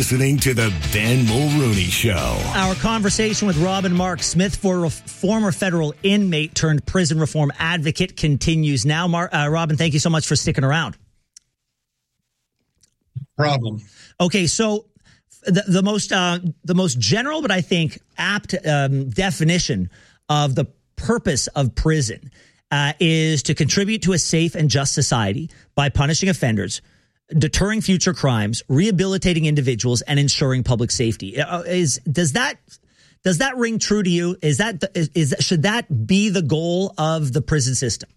listening to the Ben Mulrooney Show. Our conversation with Robin Mark Smith, former federal inmate turned prison reform advocate, continues now. Robin, thank you so much for sticking around. Problem. Okay, so the most general, but I think apt definition of the purpose of prison is to contribute to a safe and just society by punishing offenders, deterring future crimes, rehabilitating individuals, and ensuring public safety. Does that ring true to you? Should that be the goal of the prison system?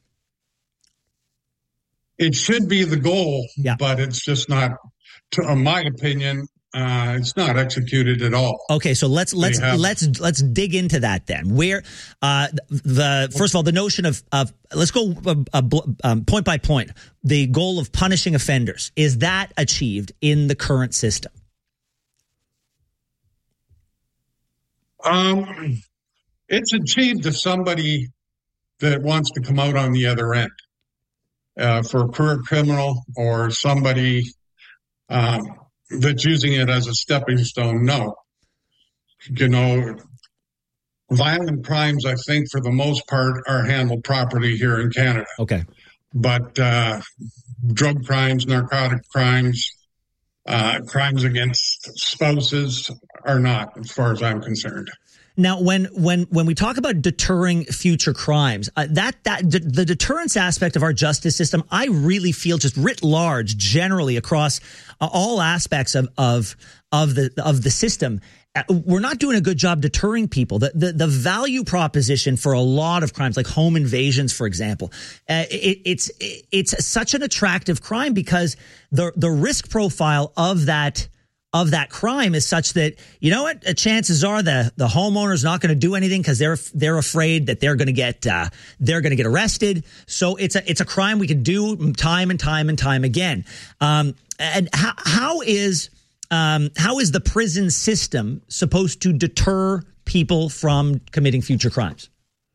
It should be the goal, yeah, but it's just not. In my opinion, it's not executed at all. Okay, so let's dig into that then. Where first of all, the notion of let's go point by point. The goal of punishing offenders, is that achieved in the current system? It's achieved to somebody that wants to come out on the other end. For a career criminal or somebody that's using it as a stepping stone, no. Violent crimes, I think, for the most part, are handled properly here in Canada. Okay. But drug crimes, narcotic crimes, crimes against spouses are not, as far as I'm concerned. Now, when we talk about deterring future crimes, the deterrence aspect of our justice system, I really feel just writ large, generally across all aspects of the system, we're not doing a good job deterring people. The value proposition for a lot of crimes, like home invasions, for example, it's such an attractive crime because the risk profile of that crime is such that, you know what, chances are the homeowner's not going to do anything because they're afraid that they're going to get arrested. So it's a crime we can do time and time again. And how is the prison system supposed to deter people from committing future crimes?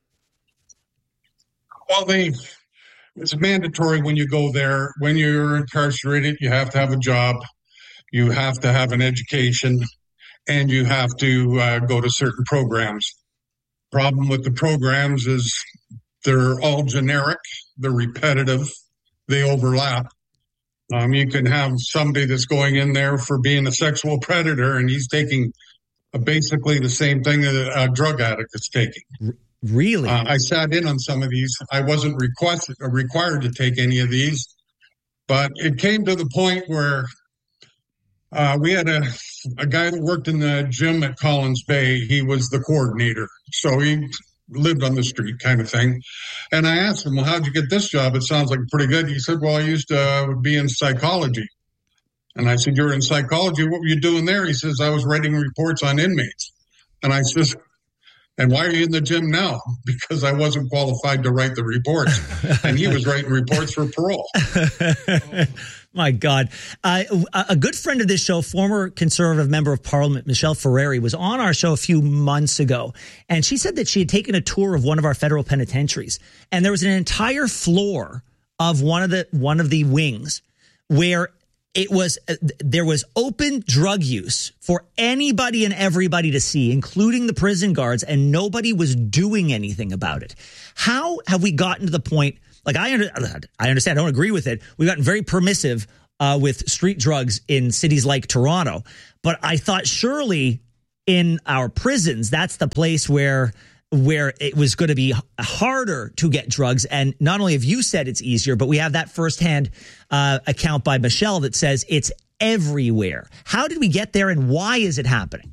Well, it's mandatory when you go there. When you're incarcerated, you have to have a job. You have to have an education, and you have to go to certain programs. Problem with the programs is they're all generic, they're repetitive, they overlap. You can have somebody that's going in there for being a sexual predator, and he's taking basically the same thing that a drug addict is taking. Really? I sat in on some of these. I wasn't required to take any of these, but it came to the point where we had a guy that worked in the gym at Collins Bay. He was the coordinator. So he lived on the street kind of thing. And I asked him, well, how'd you get this job? It sounds like pretty good. He said, well, I used to be in psychology. And I said, you're in psychology? What were you doing there? He says, I was writing reports on inmates. And I said, and why are you in the gym now? Because I wasn't qualified to write the reports. And he was writing reports for parole. My God. A good friend of this show, former Conservative Member of Parliament, Michelle Ferreri, was on our show a few months ago. And she said that she had taken a tour of one of our federal penitentiaries. And there was an entire floor of one of the wings where there was open drug use for anybody and everybody to see, including the prison guards, and nobody was doing anything about it. How have we gotten to the point? Like, I understand, I don't agree with it. We've gotten very permissive with street drugs in cities like Toronto. But I thought surely in our prisons, that's the place where it was going to be harder to get drugs. And not only have you said it's easier, but we have that firsthand account by Michelle that says it's everywhere. How did we get there, and why is it happening?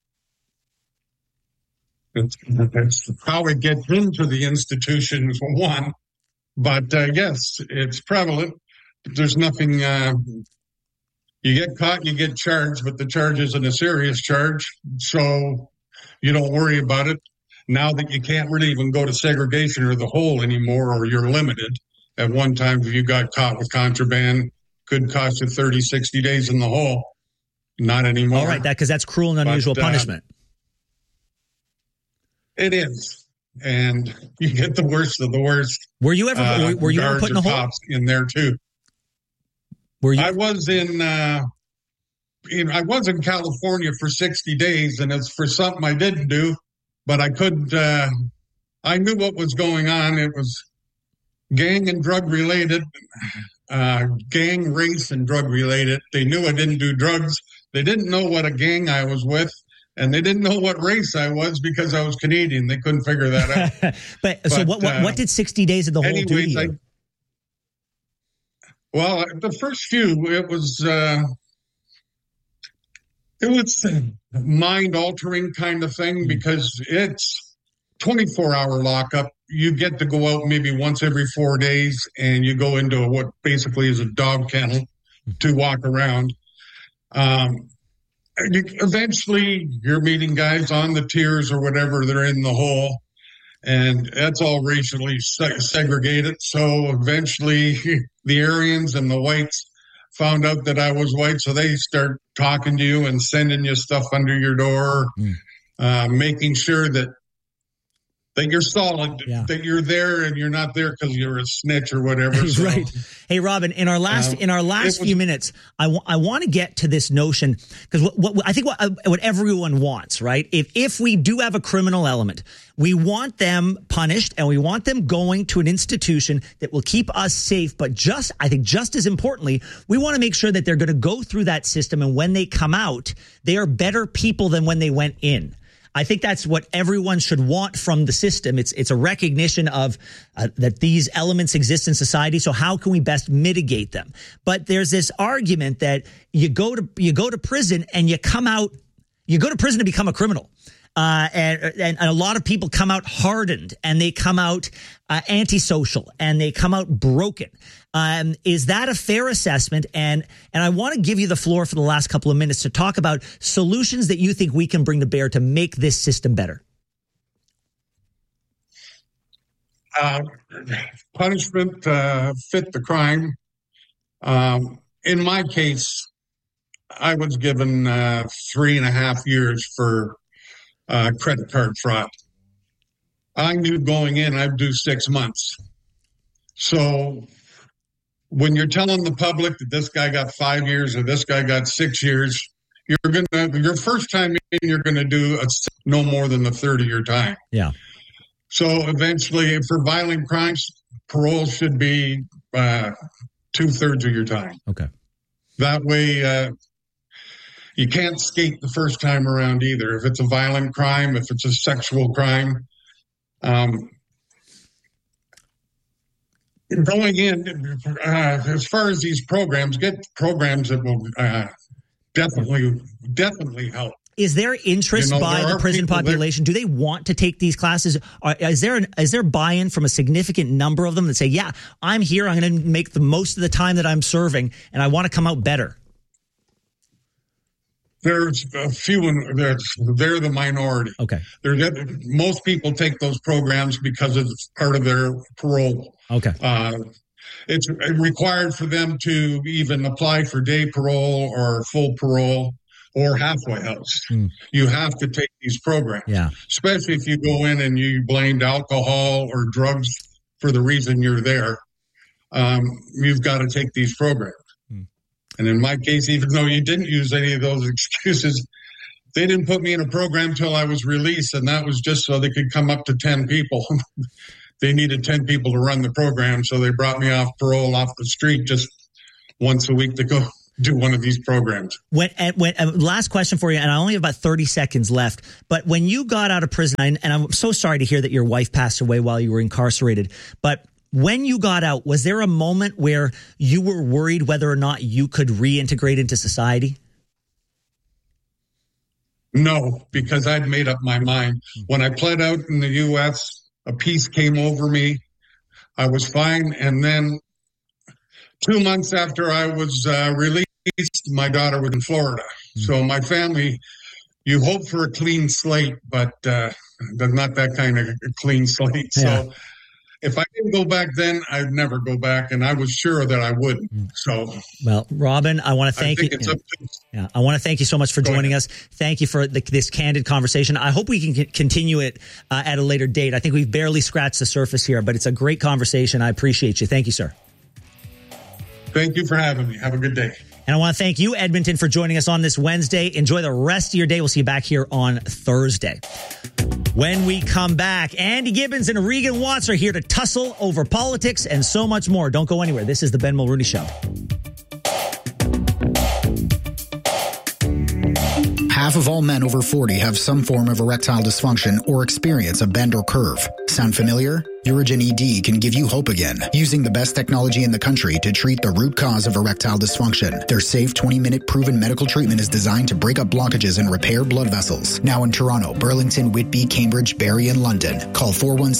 It's how it gets into the institutions, one. But yes, it's prevalent. There's nothing, you get caught, you get charged, but the charge isn't a serious charge. So you don't worry about it. Now that you can't really even go to segregation or the hole anymore, or you're limited. At one time, if you got caught with contraband, could cost you 30, 60 days in the hole. Not anymore. All right, because that's cruel and unusual punishment. It is. And you get the worst of the worst. Were you ever put in a hole? In there too. Were you? I was in I was in California for 60 days, and it's for something I didn't do, but I couldn't. I knew what was going on. It was gang and drug related, gang, race, and drug related. They knew I didn't do drugs. They didn't know what a gang I was with, and they didn't know what race I was because I was Canadian. They couldn't figure that out. but so what did 60 days of the whole do to you? Well, the first few, it was mind-altering kind of thing because it's 24-hour lockup. You get to go out maybe once every 4 days, and you go into what basically is a dog kennel to walk around. Eventually, you're meeting guys on the tiers or whatever. They're in the hole, and that's all racially segregated. So eventually, the Aryans and the whites found out that I was white, so they start talking to you and sending you stuff under your door, making sure that you're solid, that you're there and you're not there because you're a snitch or whatever. So, right. Hey, Robin, in our last few minutes, I want to get to this notion because I think what everyone wants, right? If we do have a criminal element, we want them punished and we want them going to an institution that will keep us safe. But I think just as importantly, we want to make sure that they're going to go through that system. And when they come out, they are better people than when they went in. I think that's what everyone should want from the system. It's a recognition of that these elements exist in society. So how can we best mitigate them? But there's this argument that you go to prison and you come out. You go to prison to become a criminal. And a lot of people come out hardened and they come out antisocial and they come out broken. Is that a fair assessment? And I want to give you the floor for the last couple of minutes to talk about solutions that you think we can bring to bear to make this system better. Punishment fit the crime. In my case, I was given 3.5 years for credit card fraud. I knew going in I'd do 6 months. So when you're telling the public that this guy got 5 years or this guy got 6 years, your first time in, you're gonna do no more than the third of your time. Yeah. So eventually, for violent crimes, parole should be 2/3 of your time. Okay. That way, you can't skate the first time around either. If it's a violent crime, if it's a sexual crime, going in, as far as these programs, get programs that will definitely help. Is there interest by the prison population? Do they want to take these classes? Is there buy-in from a significant number of them that say, yeah, I'm here, I'm going to make the most of the time that I'm serving, and I want to come out better? There's a few, they're the minority. Okay. Most people take those programs because it's part of their parole. Okay. It's required for them to even apply for day parole or full parole or halfway house. You have to take these programs. Yeah. Especially if you go in and you blamed alcohol or drugs for the reason you're there. You've got to take these programs. And in my case, even though you didn't use any of those excuses, they didn't put me in a program till I was released, and that was just so they could come up to 10 people. They needed 10 people to run the program, so they brought me off parole off the street just once a week to go do one of these programs. Last question for you, and I only have about 30 seconds left, but when you got out of prison, and I'm so sorry to hear that your wife passed away while you were incarcerated, but when you got out, was there a moment where you were worried whether or not you could reintegrate into society? No, because I'd made up my mind. When I pled out in the U.S., a peace came over me. I was fine. And then 2 months after I was released, my daughter was in Florida. So my family, you hope for a clean slate, but not that kind of a clean slate. Yeah. So if I didn't go back then, I'd never go back, and I was sure that I wouldn't. So, well, Robin, I want to thank you. I want to thank you so much for joining us. Thank you for this candid conversation. I hope we can continue it at a later date. I think we've barely scratched the surface here, but it's a great conversation. I appreciate you. Thank you, sir. Thank you for having me. Have a good day. And I want to thank you, Edmonton, for joining us on this Wednesday. Enjoy the rest of your day. We'll see you back here on Thursday. When we come back, Andy Gibbons and Regan Watts are here to tussle over politics and so much more. Don't go anywhere. This is the Ben Mulrooney Show. Half of all men over 40 have some form of erectile dysfunction or experience a bend or curve. Sound familiar? Urigen ED can give you hope again, using the best technology in the country to treat the root cause of erectile dysfunction. Their safe 20-minute proven medical treatment is designed to break up blockages and repair blood vessels. Now in Toronto, Burlington, Whitby, Cambridge, Barrie, and London. Call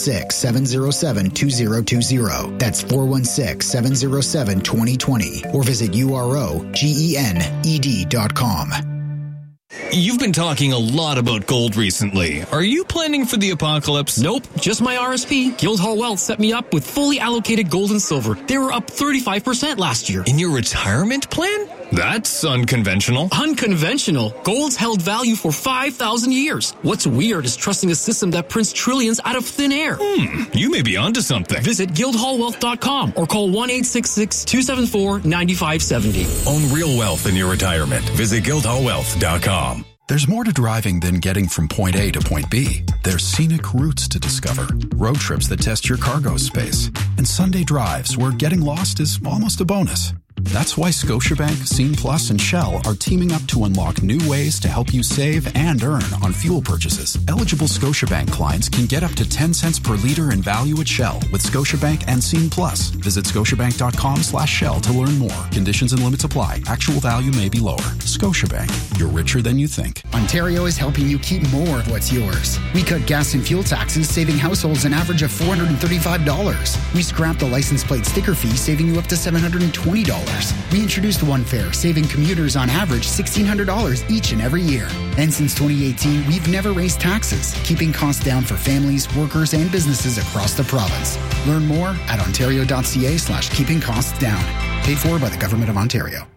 416-707-2020. That's 416-707-2020. Or visit UROGENED.com. You've been talking a lot about gold recently. Are you planning for the apocalypse? Nope, just my RSP. Guildhall Wealth set me up with fully allocated gold and silver. They were up 35% last year. In your retirement plan? That's unconventional. Unconventional? Gold's held value for 5,000 years. What's weird is trusting a system that prints trillions out of thin air. You may be onto something. Visit guildhallwealth.com or call 1-866-274-9570. Own real wealth in your retirement. Visit guildhallwealth.com. There's more to driving than getting from point A to point B. There's scenic routes to discover, road trips that test your cargo space, and Sunday drives where getting lost is almost a bonus. That's why Scotiabank, Scene Plus, and Shell are teaming up to unlock new ways to help you save and earn on fuel purchases. Eligible Scotiabank clients can get up to 10 cents per liter in value at Shell with Scotiabank and Scene Plus. Visit scotiabank.com/Shell to learn more. Conditions and limits apply. Actual value may be lower. Scotiabank, you're richer than you think. Ontario is helping you keep more of what's yours. We cut gas and fuel taxes, saving households an average of $435. We scrapped the license plate sticker fee, saving you up to $720. We introduced One Fare, saving commuters on average $1,600 each and every year. And since 2018, we've never raised taxes, keeping costs down for families, workers, and businesses across the province. Learn more at ontario.ca/keeping costs down. Paid for by the Government of Ontario.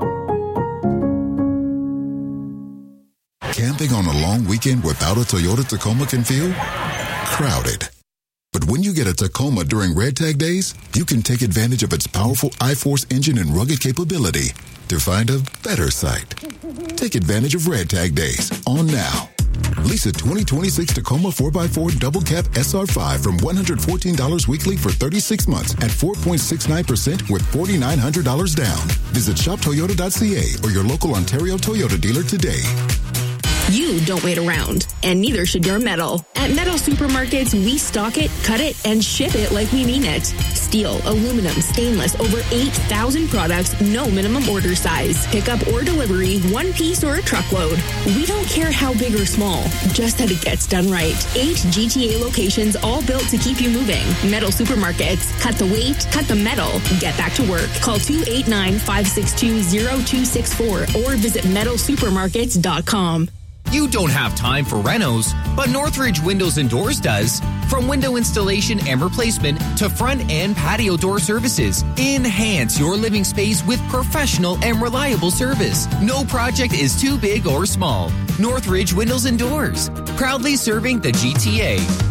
Camping on a long weekend without a Toyota Tacoma can feel crowded. But when you get a Tacoma during Red Tag Days, you can take advantage of its powerful iForce engine and rugged capability to find a better site. Take advantage of Red Tag Days on now. Lease a 2026 Tacoma 4x4 Double Cab SR5 from $114 weekly for 36 months at 4.69% with $4,900 down. Visit shoptoyota.ca or your local Ontario Toyota dealer today. You don't wait around, and neither should your metal. At Metal Supermarkets, we stock it, cut it, and ship it like we mean it. Steel, aluminum, stainless, over 8,000 products, no minimum order size. Pickup or delivery, one piece or a truckload. We don't care how big or small, just that it gets done right. 8 GTA locations, all built to keep you moving. Metal Supermarkets. Cut the weight, cut the metal, get back to work. Call 289-562-0264 or visit metalsupermarkets.com. You don't have time for renos, but Northridge Windows and Doors does. From window installation and replacement to front and patio door services, enhance your living space with professional and reliable service. No project is too big or small. Northridge Windows and Doors, proudly serving the GTA.